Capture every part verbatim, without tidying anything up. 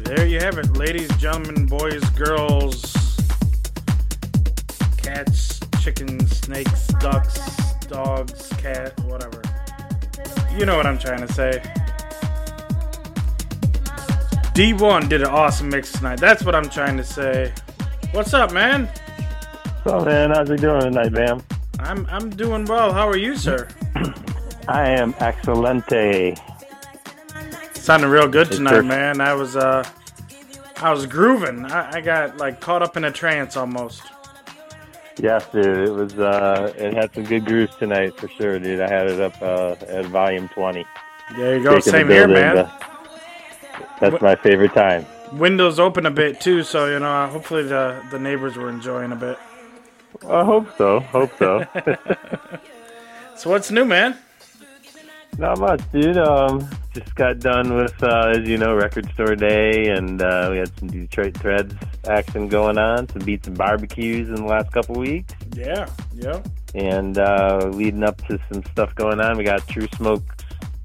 There you have it, ladies, gentlemen, boys, girls, cats, chickens, snakes, ducks, dogs, cat, whatever. You know what I'm trying to say. D one did an awesome mix tonight. That's what I'm trying to say. What's up, man? So, man, how's it doing tonight, Bam? I'm I'm doing well. How are you, sir? I am excelente. Sounding real good tonight, Perfect. man. I was uh, I was grooving. I, I got like caught up in a trance almost. Yes, dude. It was. Uh, it had some good grooves tonight for sure, dude. I had it up uh, at volume twenty. There you go. Taking the Same here, building, man. uh, that's my favorite time. Windows open a bit too, so you know. Hopefully the the neighbors were enjoying a bit. I hope so. Hope so. So what's new, man? Not much, dude. Um, just got done with, uh, as you know, Record Store Day, and uh, we had some Detroit Threads action going on, some beats and barbecues in the last couple weeks. Yeah, yeah. And uh, leading up to some stuff going on, we got True Smoke's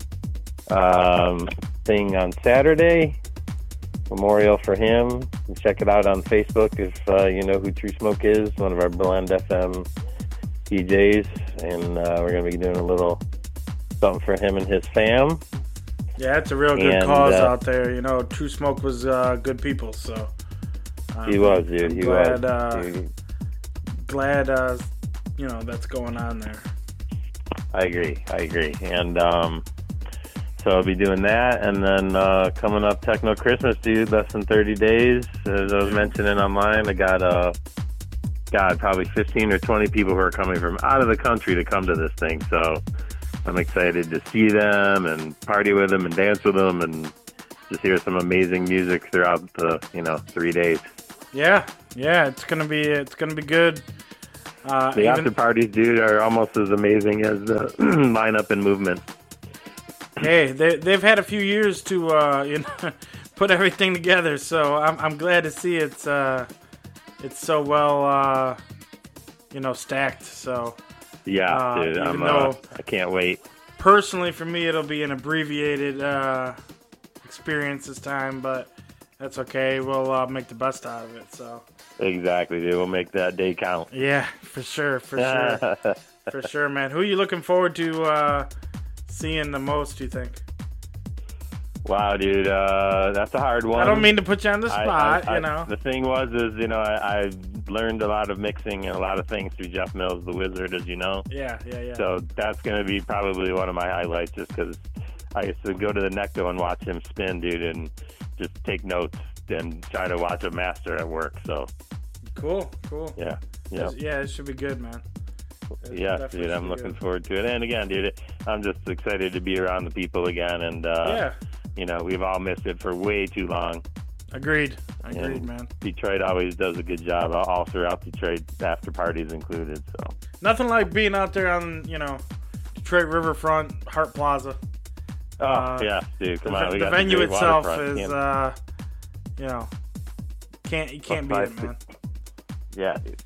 um, thing on Saturday. Memorial for him. Check it out on Facebook if uh, you know who True Smoke is, one of our Blend F M D Js. And uh, we're going to be doing a little something for him and his fam. Yeah, it's a real good and, cause uh, out there. You know, True Smoke was uh, good people, so. Um, He was, dude. He glad, was. Uh, Dude. glad, uh, you know, that's going on there. I agree. I agree. And um, so I'll be doing that. And then uh, coming up Techno Christmas, dude, less than thirty days. As I was mentioning online, I got, uh, God, probably fifteen or twenty people who are coming from out of the country to come to this thing. So I'm excited to see them and party with them and dance with them and just hear some amazing music throughout the, you know, three days. Yeah, yeah, it's gonna be it's gonna be good. Uh, The even, after parties, dude, are almost as amazing as the lineup and movement. hey, they they've had a few years to uh, you know put everything together, so I'm I'm glad to see it's uh, it's so well uh, you know stacked. So Yeah, Uh, dude, even I'm, though- uh, I can't wait. personally, for me, it'll be an abbreviated uh, experience this time, but that's okay. We'll uh, make the best out of it. So Exactly, dude. We'll make that day count. yeah, for sure, for sure, for sure, man. Who are you looking forward to uh, seeing the most? Do you think? Wow, dude, uh, that's a hard one. I don't mean to put you on the I- spot, I- I- you know. The thing was, is you know, I, I learned a lot of mixing and a lot of things through Jeff Mills, the Wizard, as you know. Yeah, yeah, yeah. So that's going to be probably one of my highlights, just because I used to go to the Necto and watch him spin, dude, and just take notes and try to watch a master at work. So cool, cool. yeah, yeah, Yeah, it should be good, man. It yeah, definitely dude. should I'm be looking good. forward to it. And again, dude, I'm just excited to be around the people again. And uh, Yeah, you know, we've all missed it for way too long. agreed, agreed, And man. Detroit always does a good job, all throughout Detroit, after parties included. So Nothing like being out there on, you know, Detroit Riverfront, Hart Plaza. oh Uh, yeah, dude, come the, on, we the got venue the great itself waterfront. is, Can't- uh, you know, can't you can't beat it, man. Yeah, dude.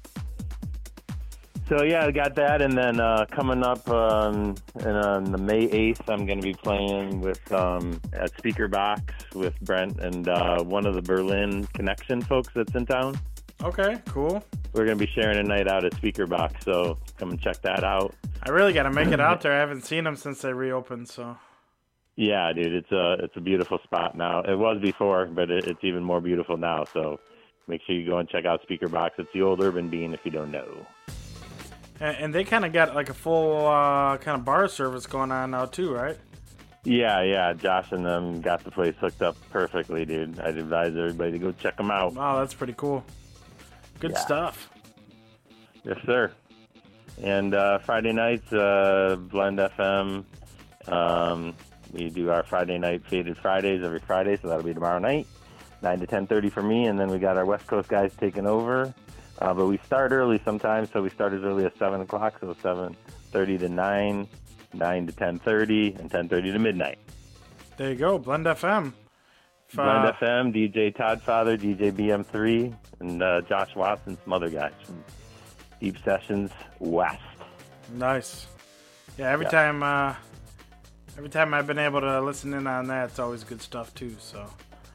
So yeah, I got that, and then uh, coming up um, and on the May eighth, I'm going to be playing with um, at Speaker Box with Brent and uh, one of the Berlin Connection folks that's in town. Okay, cool. We're going to be sharing a night out at Speaker Box, so come and check that out. I really got to make it out there. I haven't seen them since they reopened, so. Yeah, dude, it's a it's a beautiful spot now. It was before, but it, it's even more beautiful now. So make sure you go and check out Speaker Box. It's the old Urban Bean, if you don't know. And, and they kind of got like a full uh, kind of bar service going on now too, right? Yeah, yeah. Josh and them got the place hooked up perfectly, dude. I'd advise everybody to go check them out. Wow, that's pretty cool. Good Yeah. stuff. Yes, sir. And uh, Friday nights, uh, Blend F M. Um, we do our Friday night Faded Fridays every Friday, so that'll be tomorrow night, nine to ten thirty for me. And then we got our West Coast guys taking over. Uh, but we start early sometimes, so we start as early as seven o'clock, so seven thirty to nine, nine to ten thirty, and ten thirty to midnight. There you go, Blend F M. If, Blend uh, F M, D J Todd Father, D J B M three, and uh, Josh Watson, some other guys from Deep Sessions West. Nice. Yeah, every Yeah. time, uh, every time I've been able to listen in on that, it's always good stuff too. So,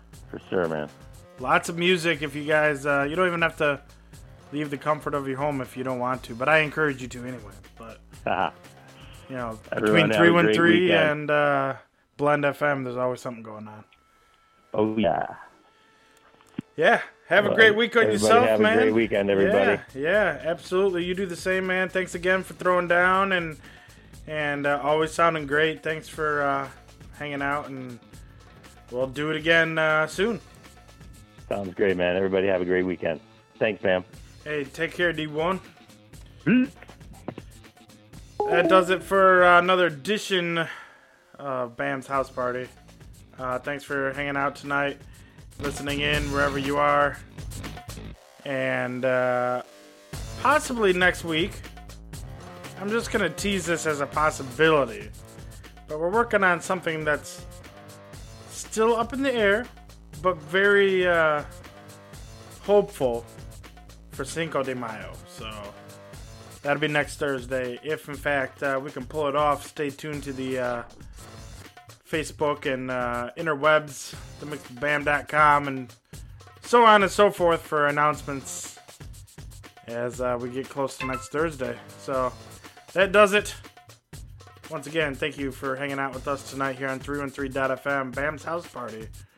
For sure, man. Lots of music. If you guys, uh, you don't even have to leave the comfort of your home if you don't want to, but I encourage you to anyway. But you know, Everyone between have a three one great three weekend. and uh, Blend F M, there's always something going on. Oh yeah. Yeah. Have Well, a great week on everybody yourself, have man. a great weekend, everybody. Yeah, yeah, absolutely. You do the same, man. Thanks again for throwing down and and uh, always sounding great. Thanks for uh, hanging out, and we'll do it again uh, soon. Sounds great, man. Everybody have a great weekend. Thanks, man. Hey, take care, D one. That does it for uh, another edition of Bam's House Party. Uh, thanks for hanging out tonight, listening in wherever you are. And uh, possibly next week, I'm just going to tease this as a possibility. But we're working on something that's still up in the air, but very uh, hopeful for Cinco de Mayo. So that'll be next Thursday. If, in fact, uh, we can pull it off, stay tuned to the uh, Facebook and uh, interwebs, the mix bam dot com, and so on and so forth for announcements as uh, we get close to next Thursday. So that does it. Once again, thank you for hanging out with us tonight here on three one three dot f m, Bam's House Party.